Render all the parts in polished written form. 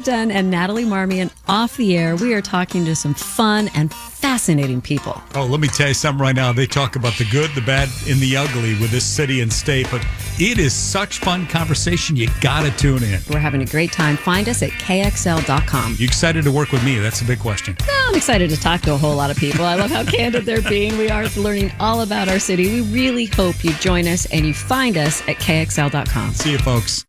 Dunn and Natalie Marmion off the air. We are talking to some fun and fascinating people. Oh, let me tell you something right now. They talk about the good, the bad, and the ugly with this city and state, but it is such fun conversation. You got to tune in. We're having a great time. Find us at KXL.com. You excited to work with me? That's a big question. I'm excited to talk to a whole lot of people. I love how candid they're being. We are learning all about our city. We really hope you join us and you find us at KXL.com. See you, folks.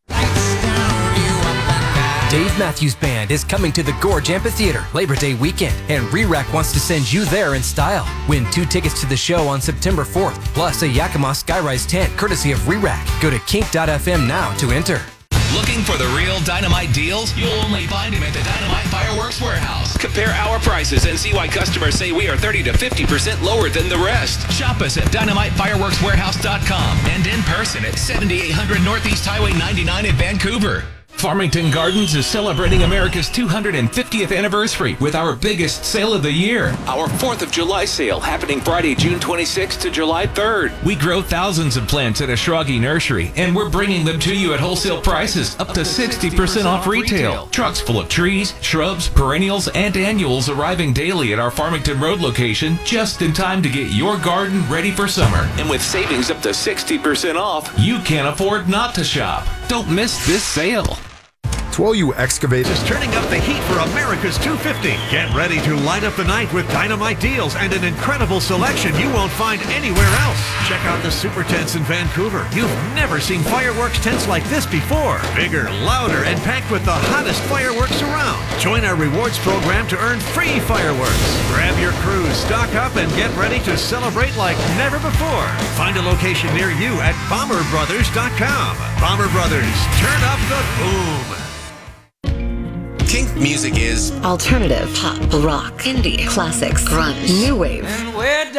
Dave Matthews Band is coming to the Gorge Amphitheater Labor Day weekend, and RERAC wants to send you there in style. Win 2 tickets to the show on September 4th, plus a Yakima Skyrise tent courtesy of RERAC. Go to kink.fm now to enter. Looking for the real Dynamite deals? You'll only find them at the Dynamite Fireworks Warehouse. Compare our prices and see why customers say we are 30 to 50% lower than the rest. Shop us at DynamiteFireworksWarehouse.com and in person at 7800 Northeast Highway 99 in Vancouver. Farmington Gardens is celebrating America's 250th anniversary with our biggest sale of the year. Our 4th of July sale happening Friday, June 26th to July 3rd. We grow thousands of plants at Ashragi Nursery, and we're bringing them to you at wholesale prices, up to 60% off retail. Trucks full of trees, shrubs, perennials, and annuals arriving daily at our Farmington Road location, just in time to get your garden ready for summer. And with savings up to 60% off, you can't afford not to shop. Don't miss this sale. To all you excavators, Turning up the heat for America's 250. Get ready to light up the night with dynamite deals and an incredible selection you won't find anywhere else. Check out the super tents in Vancouver. You've never seen fireworks tents like this before. Bigger, louder, and packed with the hottest fireworks around. Join our rewards program to earn free fireworks. Grab your crews, stock up, and get ready to celebrate like never before. Find a location near you at BomberBrothers.com. Bomber Brothers, turn up the boom. Kink music is alternative, pop, rock, indie, classics, grunge, new wave.